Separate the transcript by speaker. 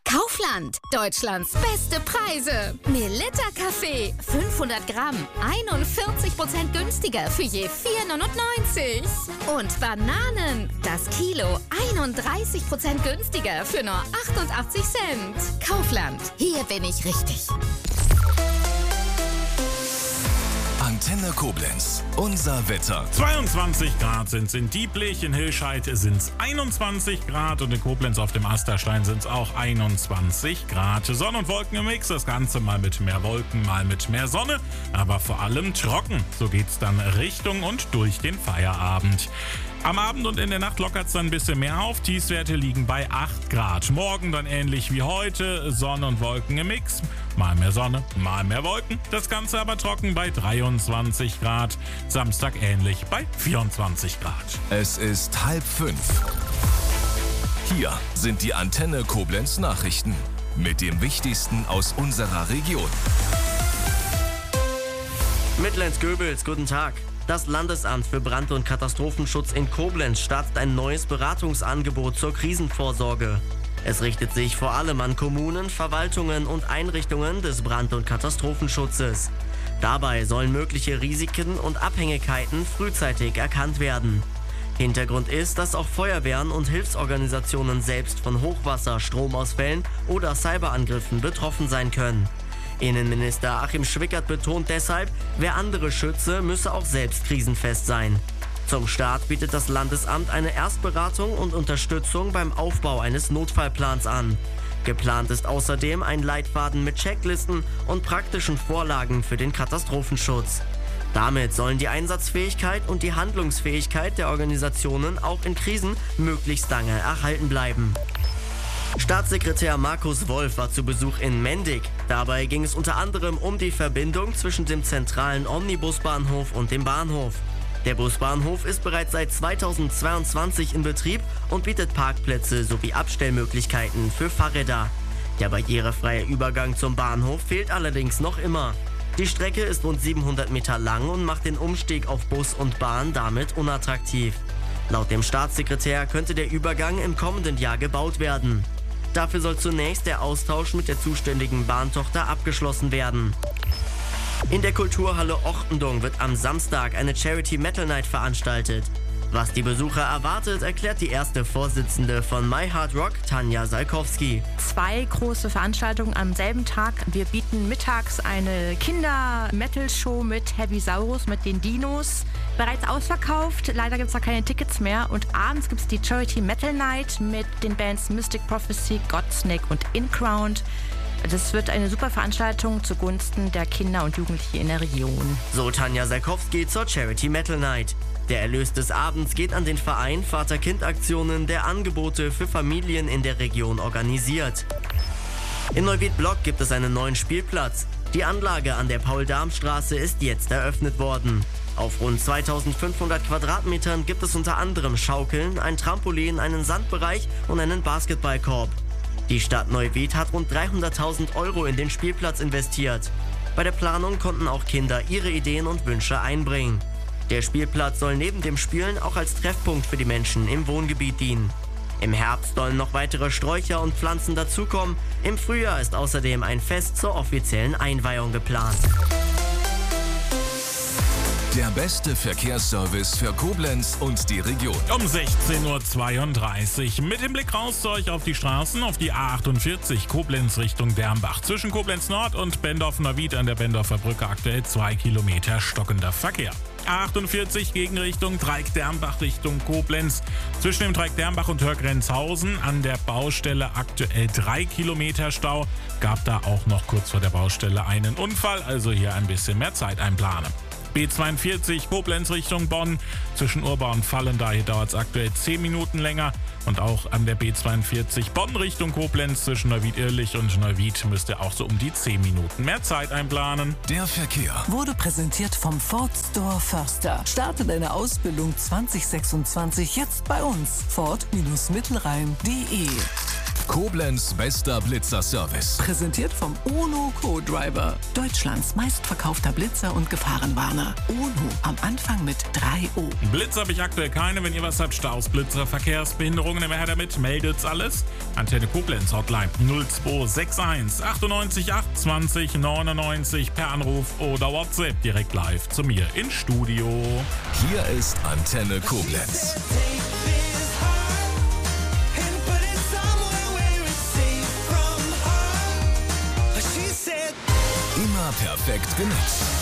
Speaker 1: Kaufland, Deutschlands beste Preise. Melitta Kaffee, 500 Gramm, 41% günstiger für je 4,99. Und Bananen, das Kilo, 31% günstiger für nur 88 Cent. Kaufland, hier bin ich richtig.
Speaker 2: Antenne Koblenz, unser Wetter.
Speaker 3: 22 Grad sind es in Dieblich, in Hilscheid sind es 21 Grad und in Koblenz auf dem Asterstein sind es auch 21 Grad. Sonne und Wolken im Mix, das Ganze mal mit mehr Wolken, mal mit mehr Sonne, aber vor allem trocken. So geht's dann Richtung und durch den Feierabend. Am Abend und in der Nacht lockert es dann ein bisschen mehr auf. Tiefstwerte liegen bei 8 Grad. Morgen dann ähnlich wie heute. Sonne und Wolken im Mix. Mal mehr Sonne, mal mehr Wolken. Das Ganze aber trocken bei 23 Grad. Samstag ähnlich bei 24 Grad.
Speaker 2: Es ist 4:30. Hier sind die Antenne Koblenz Nachrichten. Mit dem Wichtigsten aus unserer Region.
Speaker 4: Mittellenz-Göbels, guten Tag. Das Landesamt für Brand- und Katastrophenschutz in Koblenz startet ein neues Beratungsangebot zur Krisenvorsorge. Es richtet sich vor allem an Kommunen, Verwaltungen und Einrichtungen des Brand- und Katastrophenschutzes. Dabei sollen mögliche Risiken und Abhängigkeiten frühzeitig erkannt werden. Hintergrund ist, dass auch Feuerwehren und Hilfsorganisationen selbst von Hochwasser, Stromausfällen oder Cyberangriffen betroffen sein können. Innenminister Achim Schwickert betont deshalb, wer andere schütze, müsse auch selbst krisenfest sein. Zum Start bietet das Landesamt eine Erstberatung und Unterstützung beim Aufbau eines Notfallplans an. Geplant ist außerdem ein Leitfaden mit Checklisten und praktischen Vorlagen für den Katastrophenschutz. Damit sollen die Einsatzfähigkeit und die Handlungsfähigkeit der Organisationen auch in Krisen möglichst lange erhalten bleiben. Staatssekretär Markus Wolf war zu Besuch in Mendig. Dabei ging es unter anderem um die Verbindung zwischen dem zentralen Omnibusbahnhof und dem Bahnhof. Der Busbahnhof ist bereits seit 2022 in Betrieb und bietet Parkplätze sowie Abstellmöglichkeiten für Fahrräder. Der barrierefreie Übergang zum Bahnhof fehlt allerdings noch immer. Die Strecke ist rund 700 Meter lang und macht den Umstieg auf Bus und Bahn damit unattraktiv. Laut dem Staatssekretär könnte der Übergang im kommenden Jahr gebaut werden. Dafür soll zunächst der Austausch mit der zuständigen Bahntochter abgeschlossen werden. In der Kulturhalle Ochtendung wird am Samstag eine Charity Metal Night veranstaltet. Was die Besucher erwartet, erklärt die erste Vorsitzende von My Hard Rock, Tanja Salkowski.
Speaker 5: 2 große Veranstaltungen am selben Tag. Wir bieten mittags eine Kinder-Metal-Show mit Heavy Saurus, mit den Dinos. Bereits ausverkauft, leider gibt es da keine Tickets mehr. Und abends gibt es die Charity Metal Night mit den Bands Mystic Prophecy, Godsnake und Incrowned. Das wird eine super Veranstaltung zugunsten der Kinder und Jugendlichen in der Region.
Speaker 4: So Tanja Salkowski zur Charity Metal Night. Der Erlös des Abends geht an den Verein Vater-Kind-Aktionen, der Angebote für Familien in der Region organisiert. In Neuwied-Block gibt es einen neuen Spielplatz. Die Anlage an der Paul-Darm-Straße ist jetzt eröffnet worden. Auf rund 2500 Quadratmetern gibt es unter anderem Schaukeln, ein Trampolin, einen Sandbereich und einen Basketballkorb. Die Stadt Neuwied hat rund 300.000 € in den Spielplatz investiert. Bei der Planung konnten auch Kinder ihre Ideen und Wünsche einbringen. Der Spielplatz soll neben dem Spielen auch als Treffpunkt für die Menschen im Wohngebiet dienen. Im Herbst sollen noch weitere Sträucher und Pflanzen dazukommen. Im Frühjahr ist außerdem ein Fest zur offiziellen Einweihung geplant.
Speaker 2: Der beste Verkehrsservice für Koblenz und die Region.
Speaker 3: Um 16:32 Uhr. Mit dem Blick raus zu euch auf die Straßen, auf die A48 Koblenz Richtung Dermbach. Zwischen Koblenz Nord und Bendorf-Neuwied an der Bendorfer Brücke aktuell 2 Kilometer stockender Verkehr. A48 Gegenrichtung Dreieck-Dermbach Richtung Koblenz. Zwischen dem Dreieck-Dermbach und Hörgrenzhausen an der Baustelle aktuell 3 Kilometer Stau. Gab da auch noch kurz vor der Baustelle einen Unfall, also hier ein bisschen mehr Zeit einplanen. B42 Koblenz Richtung Bonn. Zwischen Urba und Fallen, hier dauert es aktuell 10 Minuten länger. Und auch an der B42 Bonn Richtung Koblenz zwischen Neuwied-Irrlich und Neuwied müsst ihr auch so um die 10 Minuten mehr Zeit einplanen.
Speaker 2: Der Verkehr
Speaker 6: wurde präsentiert vom Ford Store Förster. Starte deine Ausbildung 2026 jetzt bei uns. Ford-Mittelrhein.de
Speaker 2: Koblenz bester Blitzer-Service.
Speaker 6: Präsentiert vom UNO Co-Driver. Deutschlands meistverkaufter Blitzer und Gefahrenwarner. UNO am Anfang mit 3 O.
Speaker 3: Blitz habe ich aktuell keine. Wenn ihr was habt, Staus, Blitzer, Verkehrsbehinderungen, immer her damit, meldet's alles. Antenne Koblenz Hotline 0261 98 28 99 per Anruf oder WhatsApp direkt live zu mir ins Studio.
Speaker 2: Hier ist Antenne Koblenz. Immer perfekt genutzt.